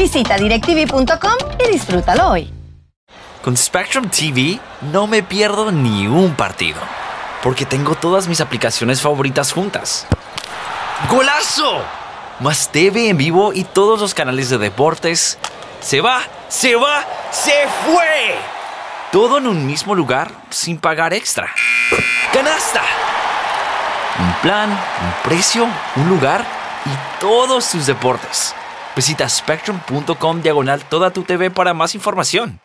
Visita DirecTV.com y disfrútalo hoy. Con Spectrum TV no me pierdo ni un partido, porque tengo todas mis aplicaciones favoritas juntas. ¡Golazo! Más TV en vivo y todos los canales de deportes. ¡Se va! ¡Se va! ¡Se fue! Todo en un mismo lugar sin pagar extra. ¡Canasta! Un plan, un precio, un lugar y todos tus deportes. Visita spectrum.com/toda tu TV para más información.